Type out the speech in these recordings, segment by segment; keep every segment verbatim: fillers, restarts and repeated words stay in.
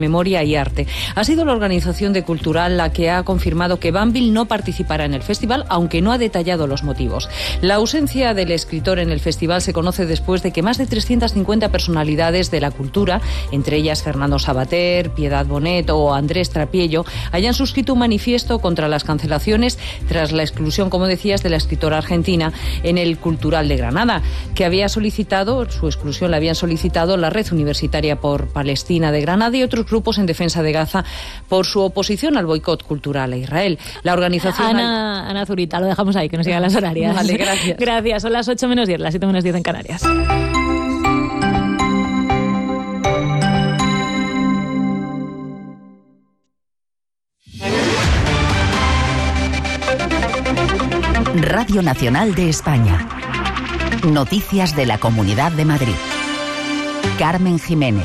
Memoria y Arte. Ha sido la organización de Cultural la que ha confirmado que Banville no participará en el festival, aunque no ha detallado los motivos. La ausencia del escritor en el festival se conoce después de que más de trescientas cincuenta personalidades de la cultura, entre ellas Fernando Savater, Piedad Bonet o Andrés Trapiello, hayan suscrito un manifiesto contra las cancelaciones tras la exclusión, como decías, de la escritora argentina en el Cultural de Granada, que había solicitado, su exclusión la habían solicitado la Red Universitaria por Palestina de Granada y otros grupos en defensa de Gaza por su oposición al boicot cultural a Israel. La organización... Ana, Ana Zurita, lo dejamos ahí, que nos sigan las horarias. Vale, gracias. Gracias, son las ocho menos diez, las siete menos diez en Canarias. Radio Nacional de España. Noticias de la Comunidad de Madrid. Carmen Jiménez.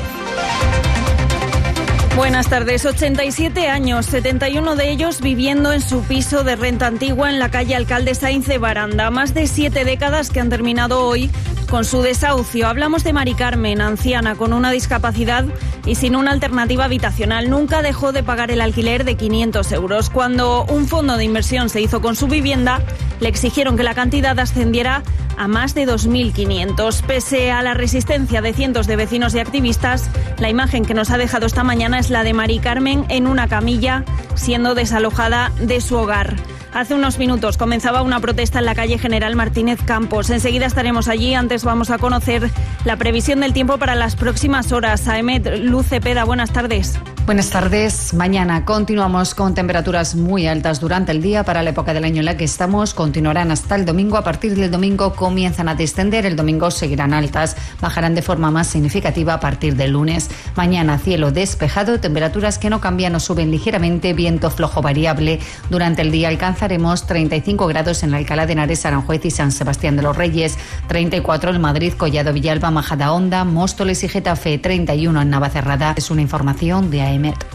Buenas tardes. ochenta y siete años, setenta y uno de ellos viviendo en su piso de renta antigua en la calle Alcalde Sainz de Baranda. Más de siete décadas que han terminado hoy con su desahucio. Hablamos de Mari Carmen, anciana con una discapacidad y sin una alternativa habitacional. Nunca dejó de pagar el alquiler de quinientos euros. Cuando un fondo de inversión se hizo con su vivienda, le exigieron que la cantidad ascendiera a más de dos mil quinientos. Pese a la resistencia de cientos de vecinos y activistas, la imagen que nos ha dejado esta mañana es la de Mari Carmen en una camilla, siendo desalojada de su hogar. Hace unos minutos comenzaba una protesta en la calle General Martínez Campos. Enseguida estaremos allí. Antes vamos a conocer la previsión del tiempo para las próximas horas. Aemet, Luz Cepeda, buenas tardes. Buenas tardes. Mañana continuamos con temperaturas muy altas durante el día. Para la época del año en la que estamos, continuarán hasta el domingo. A partir del domingo comienzan a descender. El domingo seguirán altas. Bajarán de forma más significativa a partir del lunes. Mañana cielo despejado, temperaturas que no cambian o suben ligeramente, viento flojo variable. Durante el día alcanzaremos treinta y cinco grados en Alcalá de Henares, Aranjuez y San Sebastián de los Reyes, treinta y cuatro en Madrid, Collado Villalba, Majadahonda, Móstoles y Getafe, treinta y uno en Navacerrada. Es una información de A E M E T.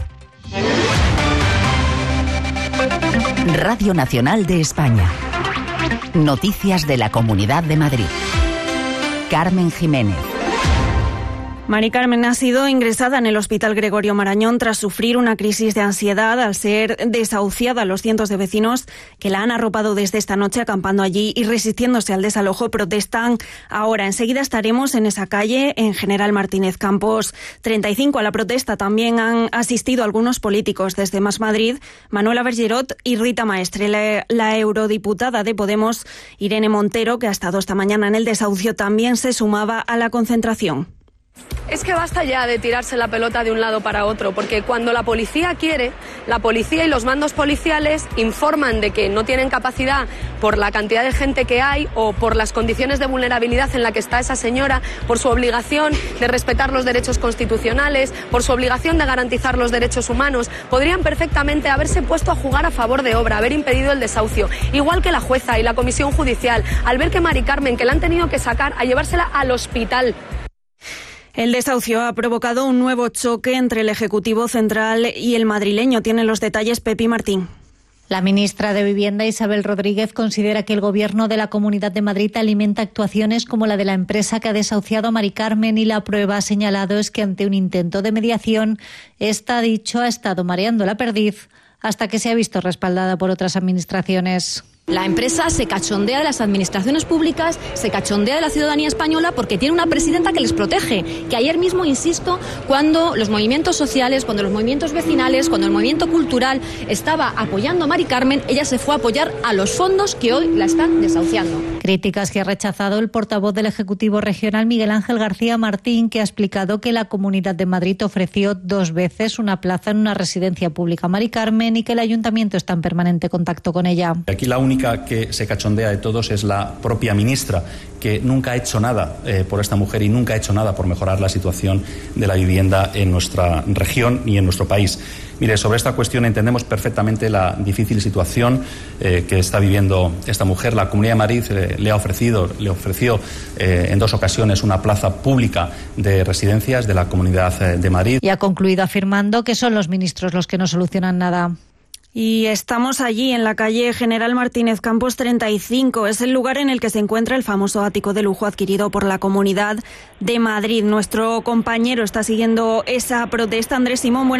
Radio Nacional de España. Noticias de la Comunidad de Madrid. Carmen Jiménez. Mari Carmen ha sido ingresada en el Hospital Gregorio Marañón tras sufrir una crisis de ansiedad al ser desahuciada. Los cientos de vecinos que la han arropado desde esta noche acampando allí y resistiéndose al desalojo protestan ahora. Enseguida estaremos en esa calle, en General Martínez Campos treinta y cinco. A la protesta también han asistido algunos políticos desde Más Madrid, Manuela Bergerot y Rita Maestre. La, la eurodiputada de Podemos, Irene Montero, que ha estado esta mañana en el desahucio, también se sumaba a la concentración. Es que basta ya de tirarse la pelota de un lado para otro, porque cuando la policía quiere, la policía y los mandos policiales informan de que no tienen capacidad por la cantidad de gente que hay o por las condiciones de vulnerabilidad en la que está esa señora, por su obligación de respetar los derechos constitucionales, por su obligación de garantizar los derechos humanos. Podrían perfectamente haberse puesto a jugar a favor de obra, haber impedido el desahucio, igual que la jueza y la comisión judicial, al ver que Mari Carmen, que la han tenido que sacar a llevársela al hospital. El desahucio ha provocado un nuevo choque entre el Ejecutivo Central y el madrileño. Tienen los detalles Pepi Martín. La ministra de Vivienda, Isabel Rodríguez, considera que el Gobierno de la Comunidad de Madrid alimenta actuaciones como la de la empresa que ha desahuciado a Mari Carmen, y la prueba, ha señalado, es que ante un intento de mediación, esta, ha dicho, ha estado mareando la perdiz hasta que se ha visto respaldada por otras administraciones. La empresa se cachondea de las administraciones públicas, se cachondea de la ciudadanía española porque tiene una presidenta que les protege. Que ayer mismo, insisto, cuando los movimientos sociales, cuando los movimientos vecinales, cuando el movimiento cultural estaba apoyando a Mari Carmen, ella se fue a apoyar a los fondos que hoy la están desahuciando. Críticas que ha rechazado el portavoz del Ejecutivo Regional, Miguel Ángel García Martín, que ha explicado que la Comunidad de Madrid ofreció dos veces una plaza en una residencia pública a Mari Carmen y que el Ayuntamiento está en permanente contacto con ella. Aquí la única que se cachondea de todos es la propia ministra, que nunca ha hecho nada eh, por esta mujer y nunca ha hecho nada por mejorar la situación de la vivienda en nuestra región y en nuestro país. Mire, sobre esta cuestión entendemos perfectamente la difícil situación eh, que está viviendo esta mujer. La Comunidad de Madrid eh, le ha ofrecido, le ofreció eh, en dos ocasiones una plaza pública de residencias de la Comunidad de Madrid. Y ha concluido afirmando que son los ministros los que no solucionan nada. Y estamos allí en la calle General Martínez Campos treinta y cinco. Es el lugar en el que se encuentra el famoso ático de lujo adquirido por la Comunidad de Madrid. Nuestro compañero está siguiendo esa protesta. Andrés Simón, buenas